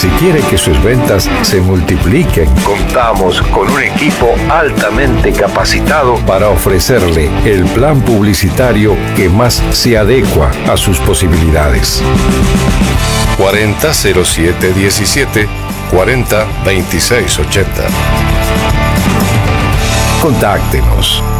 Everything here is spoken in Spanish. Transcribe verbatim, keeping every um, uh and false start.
Si quiere que sus ventas se multipliquen, contamos con un equipo altamente capacitado para ofrecerle el plan publicitario que más se adecua a sus posibilidades. cuarenta cero siete diecisiete cuarenta veintiséis ochenta. Contáctenos.